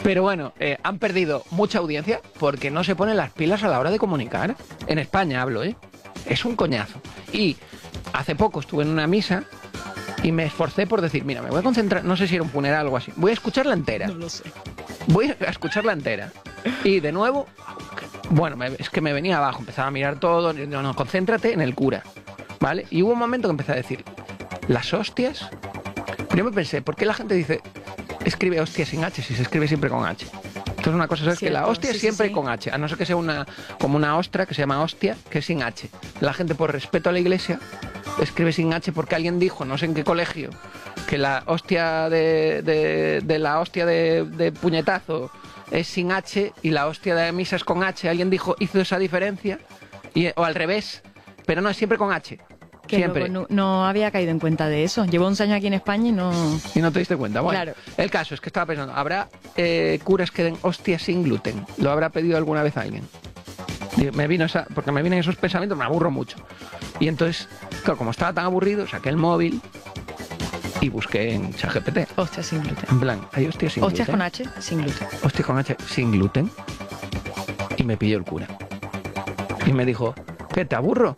Pero bueno, han perdido mucha audiencia porque no se ponen las pilas a la hora de comunicar. En España hablo, ¿eh? Es un coñazo. Y hace poco estuve en una misa y me esforcé por decir, mira, me voy a concentrar, no sé si era un funeral o algo así, voy a escucharla entera. No lo sé. Voy a escucharla entera. Y de nuevo, bueno, es que me venía abajo, empezaba a mirar todo, no, concéntrate en el cura, ¿vale? Y hubo un momento que empecé a decir, las hostias. Yo me pensé, ¿por qué la gente dice, escribe hostia sin H si se escribe siempre con H? Entonces una cosa es que la hostia es siempre con H, a no ser que sea como una ostra que se llama hostia, que es sin H. La gente, por respeto a la iglesia, escribe sin H porque alguien dijo, no sé en qué colegio, que la hostia de la hostia de puñetazo es sin H y la hostia de misa es con H. Alguien dijo, hizo esa diferencia, o al revés, pero no, es siempre con H. Que siempre. No había caído en cuenta de eso. Llevo 11 años aquí en España y no... Y no te diste cuenta. Bueno, claro. El caso es que estaba pensando, ¿habrá curas que den hostias sin gluten? ¿Lo habrá pedido alguna vez alguien? Porque me vienen esos pensamientos, me aburro mucho. Y entonces, claro, como estaba tan aburrido, saqué el móvil y busqué en ChatGPT. Hostias sin gluten. En plan, ¿hay hostias sin Hostias gluten? con H sin gluten. Hostias con H sin gluten. Y me pilló el cura. Y me dijo, ¿qué, te aburro?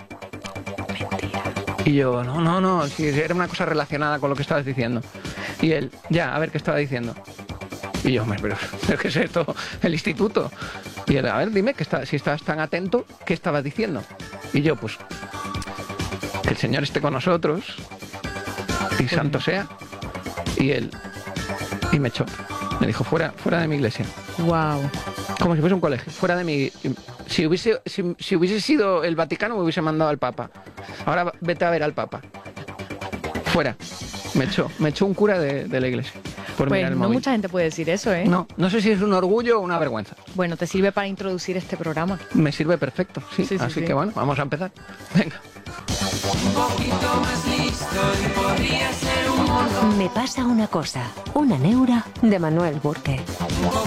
Y yo, no, si era una cosa relacionada con lo que estabas diciendo. Y él, ya, a ver qué estaba diciendo. Y yo, pero ¿qué es esto? El instituto. Y él, a ver, dime, si estabas tan atento, ¿qué estabas diciendo? Y yo, pues, que el Señor esté con nosotros y santo sea. Y él, y me echó. Me dijo, fuera de mi iglesia. Wow. Como si fuese un colegio, fuera de mi... Si hubiese sido el Vaticano, me hubiese mandado al Papa. Ahora vete a ver al Papa. Fuera. Me echó un cura de la iglesia. Por Pues mirar el no móvil. mucha gente puede decir eso, ¿eh? No sé si es un orgullo o una vergüenza. Bueno, te sirve para introducir este programa. Me sirve perfecto, sí. Sí, Así que bueno, vamos a empezar. Venga. Un poquito más listo y podría ser un montón. Me pasa una cosa, una neura de Manuel Burke.